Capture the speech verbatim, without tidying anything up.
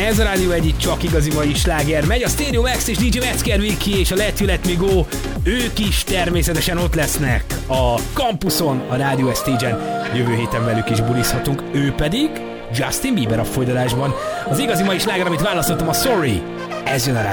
Ez a rádió egyik csak igazi mai sláger. Megy a Stereo Max és dé dzsé Metzger Viki és a Let You Let Me Go. Ők is természetesen ott lesznek a kampuszon, a Rádió Stage-en. Jövő héten velük is bulizhatunk. Ő pedig Justin Bieber a folytatásban. Az igazi mai sláger, amit választottam, a Sorry. Ez jön a rádió.